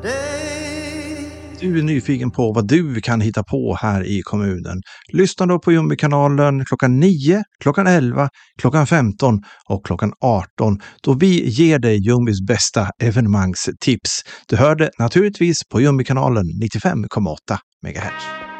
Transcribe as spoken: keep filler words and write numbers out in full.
Du är nyfiken på vad du kan hitta på här i kommunen. Lyssna då på Jumbi-kanalen klockan nio, klockan elva, klockan femton och klockan arton då vi ger dig Jumbis bästa evenemangstips. Du hör det naturligtvis på Jumbi-kanalen nittiofem komma åtta megahertz.